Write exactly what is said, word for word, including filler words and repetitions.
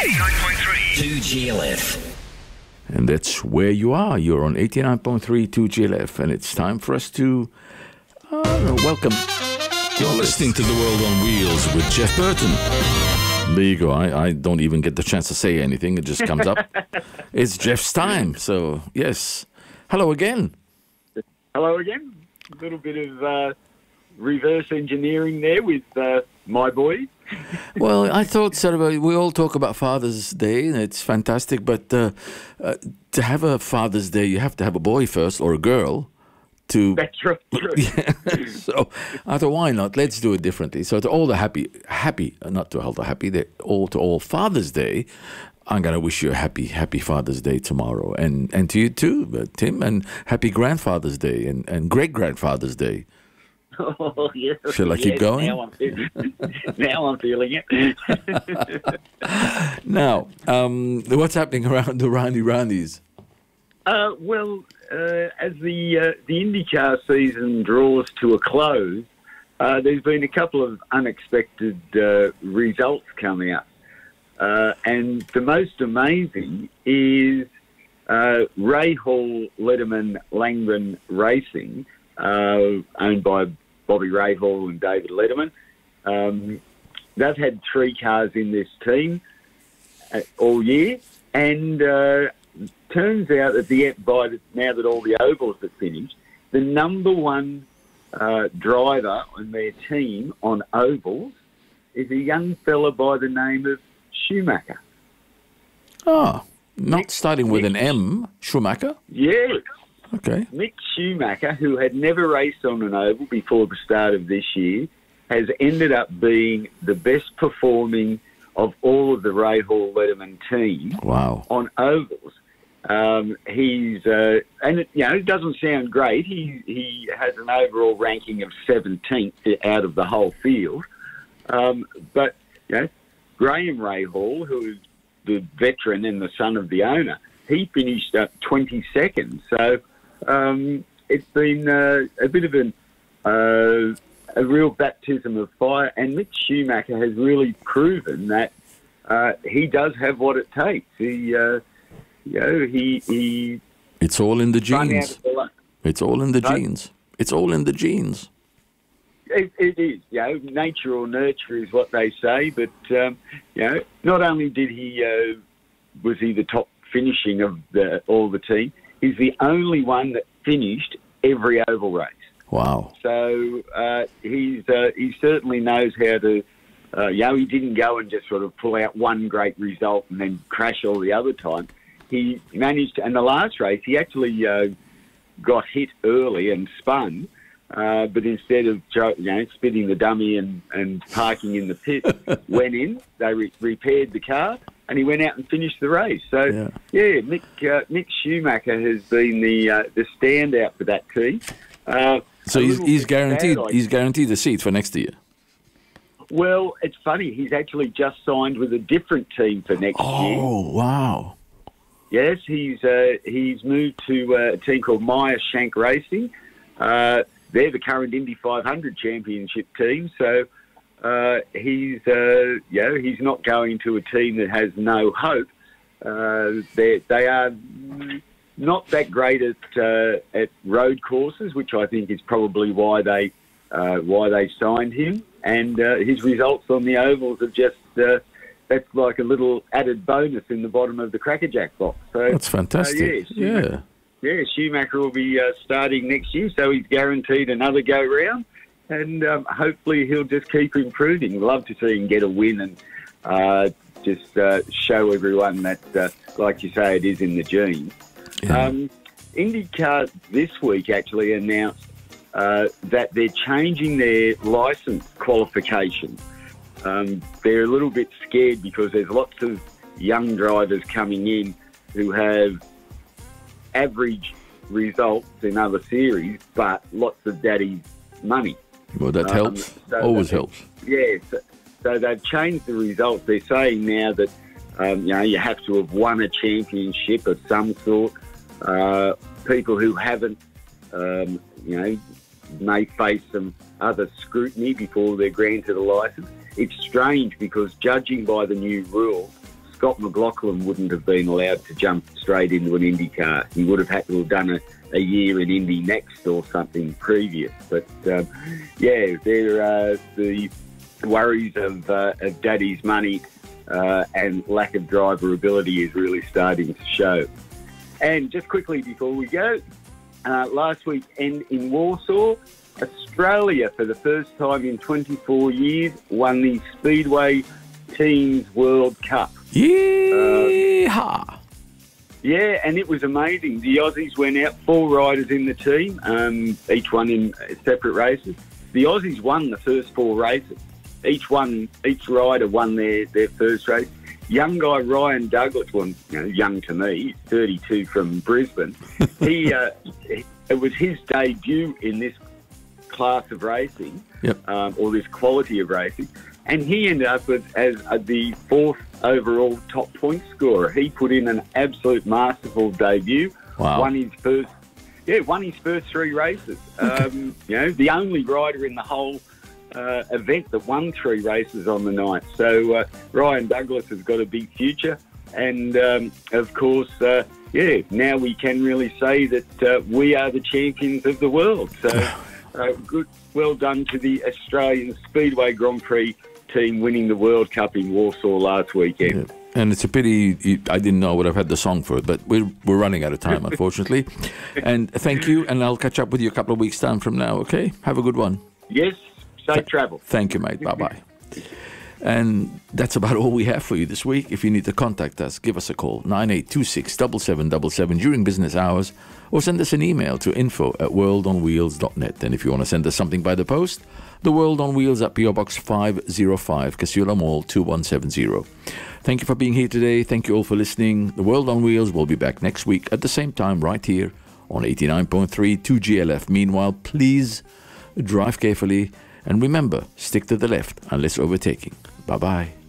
eighty-nine point three two G L F. And that's where you are. You're on eighty-nine point three two G L F, and it's time for us to uh, welcome. You're listening to The World on Wheels with Jeff Burton. There you go. I, I don't even get the chance to say anything. It just comes up. It's Jeff's time. So, yes. Hello again. Hello again. A little bit of uh, reverse engineering there with uh, my boy. Well, I thought sort of a, we all talk about Father's Day, and it's fantastic. But uh, uh, to have a Father's Day, you have to have a boy first or a girl. To That's right. Yeah. So I thought, why not? Let's do it differently. So to all the happy, happy, not to all the happy, they, all to all Father's Day, I'm gonna wish you a happy, happy Father's Day tomorrow, and and to you too, uh, Tim, and happy Grandfather's Day and and Great Grandfather's Day. Oh, yes. Shall I keep yes, going? Now I'm, feeling, now I'm feeling it. Now, um, what's happening around the Roundy Roundies? Uh, well, uh, as the uh, the IndyCar season draws to a close, uh, there's been a couple of unexpected uh, results coming up. Uh, and the most amazing is uh, Rahal Letterman Langren Racing, uh, owned by Bobby Rahal and David Letterman. Um, they've had three cars in this team uh, all year, and uh, turns out that the by the, now that all the ovals are finished, the number one uh, driver on their team on ovals is a young fella by the name of Schumacher. Oh, not Mick, starting with Mick, an M, Schumacher? Yes. Okay. Mick Schumacher, who had never raced on an oval before the start of this year, has ended up being the best performing of all of the Rahal Letterman team Wow. on ovals. Um, he's, uh, and it, you know, it doesn't sound great. He he has an overall ranking of seventeenth out of the whole field. Um, but, you know, Graham Rahal, who is the veteran and the son of the owner, he finished up twenty-second. So um, it's been uh, a bit of an, uh, a real baptism of fire. And Mick Schumacher has really proven that uh, he does have what it takes. He... Uh, You know, he, he It's all in the run out genes. of the- It's all in the Huh? genes. It's all in the genes. It, it is, you know, nature or nurture is what they say. But um, you know, not only did he uh, was he the top finishing of the, all the team, he's the only one that finished every oval race. Wow. So uh, he's uh, he certainly knows how to. Uh, you know, he didn't go and just sort of pull out one great result and then crash all the other time. He managed, and the last race, he actually uh, got hit early and spun, uh, but instead of you know spitting the dummy and, and parking in the pit, went in, they re- repaired the car, and he went out and finished the race. So, Yeah. yeah, Mick, uh, Mick Schumacher has been the uh, the standout for that team. Uh, So a he's, little he's bit guaranteed. sad, I He's guaranteed a seat for next year. Well, it's funny. He's actually just signed with a different team for next year. Oh wow! Yes, he's uh, he's moved to uh, a team called Meyer Shank Racing. Uh, they're the current Indy five hundred championship team. So uh, he's uh, you know, he's not going to a team that has no hope. Uh, they they are not that great at uh, at road courses, which I think is probably why they uh, why they signed him. And uh, his results on the ovals are just, uh, that's like a little added bonus in the bottom of the crackerjack box. So That's fantastic. Uh, yeah, Schumacher, yeah. yeah, Schumacher will be uh, starting next year, so he's guaranteed another go-round. And um, hopefully he'll just keep improving. Love to see him get a win and uh, just uh, show everyone that, uh, like you say, it is in the genes. Yeah. Um, IndyCar this week actually announced Uh, that they're changing their licence qualification. Um, they're a little bit scared because there's lots of young drivers coming in who have average results in other series, but lots of daddy's money. Well, that Um, helps. so Always that- helps. Yeah, so, so they've changed the results. They're saying now that um, you know you have to have won a championship of some sort. Uh, people who haven't, um, you know, may face some other scrutiny before they're granted a licence. It's strange because judging by the new rules, Scott McLaughlin wouldn't have been allowed to jump straight into an IndyCar. He would have had to have done a, a year in Indy Next or something previous. But, um, yeah, they're uh, the worries of, uh, of daddy's money uh, and lack of driver ability is really starting to show. And just quickly before we go, uh, last weekend in Warsaw, Australia, for the first time in twenty-four years, won the Speedway Teams World Cup. Yeehaw! Uh, yeah, and it was amazing. The Aussies went out, four riders in the team, um, each one in separate races. The Aussies won the first four races. Each one, each rider won their, their first race. Young guy Ryan Douglas, well, you know, young to me, he's thirty-two from Brisbane. he, uh, it was his debut in this class of racing, yep. um, or this quality of racing, and he ended up with, as uh, the fourth overall top point scorer. He put in an absolute masterful debut. Wow. Won his first, yeah, won his first three races. Um, you know, the only rider in the whole uh, event that won three races on the night. So uh, Ryan Douglas has got a big future, and um, of course, uh, yeah, now we can really say that uh, we are the champions of the world. So. Uh, good, well done to the Australian Speedway Grand Prix team winning the World Cup in Warsaw last weekend. Yeah. And it's a pity you, I didn't know I would have had the song for it, but we're, we're running out of time, unfortunately. And thank you, and I'll catch up with you a couple of weeks' time from now, okay? Have a good one. Yes, safe Th- travel. Thank you, mate. Bye-bye. And that's about all we have for you this week. If you need to contact us, give us a call, nine eight two six, seven seven seven seven during business hours, or send us an email to info at world on wheels dot net. And if you want to send us something by the post, The World on Wheels at P O Box five oh five, Casula Mall, two one seven zero. Thank you for being here today. Thank you all for listening. The World on Wheels will be back next week at the same time right here on eighty-nine point three two G L F. Meanwhile, please drive carefully and remember, stick to the left unless overtaking. Bye-bye.